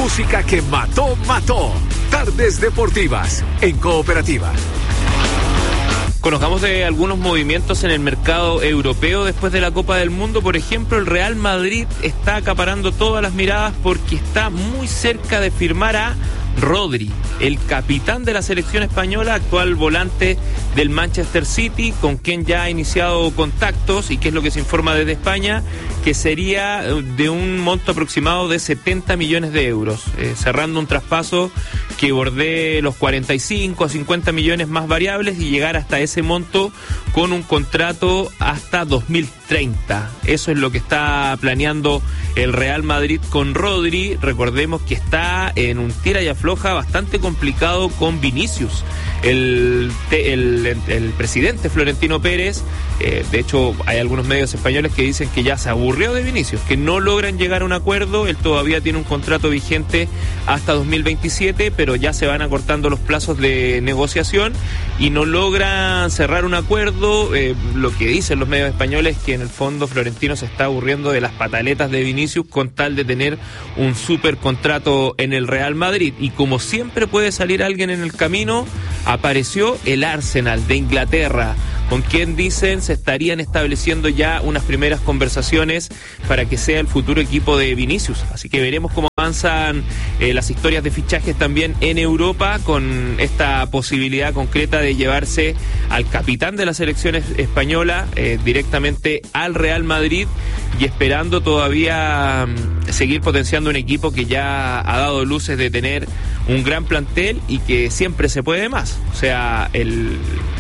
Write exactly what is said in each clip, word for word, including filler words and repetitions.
música que mató, mató. Tardes Deportivas en Cooperativa. Conozcamos de algunos movimientos en el mercado europeo después de la Copa del Mundo. Por ejemplo, el Real Madrid está acaparando todas las miradas porque está muy cerca de firmar a Rodri, el capitán de la selección española, actual volante del Manchester City, con quien ya ha iniciado contactos y que es lo que se informa desde España, que sería de un monto aproximado de setenta millones de euros, eh, cerrando un traspaso que bordee los cuarenta y cinco a cincuenta millones más variables y llegar hasta ese monto con un contrato hasta dos mil treinta. Eso es lo que está planeando el Real Madrid con Rodri. Recordemos que está en un tira y afloja bastante complicado con Vinicius. El, el, el presidente Florentino Pérez, eh, de hecho hay algunos medios españoles que dicen que ya se aburrió de Vinicius, que no logran llegar a un acuerdo. Él todavía tiene un contrato vigente hasta dos mil veintisiete, pero ya se van acortando los plazos de negociación y no logran cerrar un acuerdo. Eh, lo que dicen los medios españoles es que en el fondo Florentino se está aburriendo de las pataletas de Vinicius con tal de tener un super contrato en el Real Madrid. Y como siempre puede salir alguien en el camino, apareció el Arsenal de Inglaterra, con quien dicen se estarían estableciendo ya unas primeras conversaciones para que sea el futuro equipo de Vinicius. Así que veremos cómo avanzan eh, las historias de fichajes también en Europa, con esta posibilidad concreta de llevarse al capitán de la selección española eh, directamente al Real Madrid, y esperando todavía um, seguir potenciando un equipo que ya ha dado luces de tener un gran plantel y que siempre se puede más. O sea, el...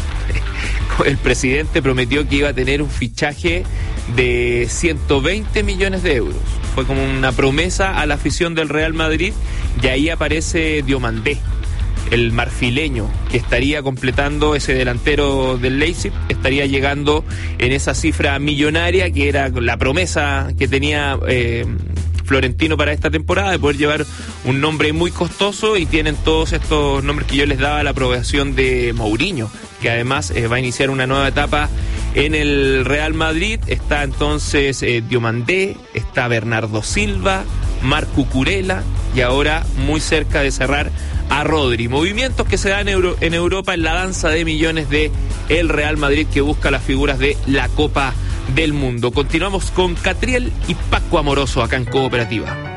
el presidente prometió que iba a tener un fichaje de ciento veinte millones de euros. Fue como una promesa a la afición del Real Madrid, y ahí aparece Diomandé, el marfileño, que estaría completando ese delantero del Leipzig, estaría llegando en esa cifra millonaria que era la promesa que tenía eh, Florentino para esta temporada, de poder llevar un nombre muy costoso, y tienen todos estos nombres que yo les daba, la aprobación de Mourinho, que además eh, va a iniciar una nueva etapa en el Real Madrid. Está entonces eh, Diomandé, está Bernardo Silva, Marc Cucurella, y ahora muy cerca de cerrar a Rodri. Movimientos que se dan en, Euro, en Europa en la danza de millones de el Real Madrid, que busca las figuras de la Copa del Mundo. Continuamos con Catriel y Paco Amoroso acá en Cooperativa.